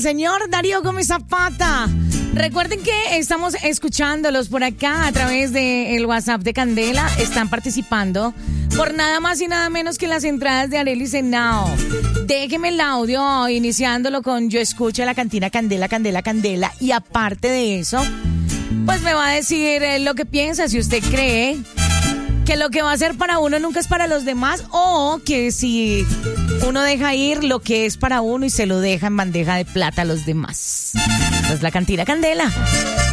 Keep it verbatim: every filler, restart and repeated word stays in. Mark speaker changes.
Speaker 1: señor Darío Gómez Zapata. Recuerden que estamos escuchándolos por acá a través del WhatsApp de Candela. Están participando por nada más y nada menos que las entradas de Arelis Henao. Déjeme el audio iniciándolo con Yo escucho la cantina Candela, Candela, Candela. Y aparte de eso, pues me va a decir eh, lo que piensa, si usted cree que lo que va a ser para uno nunca es para los demás, o que si uno deja ir lo que es para uno y se lo deja en bandeja de plata a los demás. Pues la cantina Candela.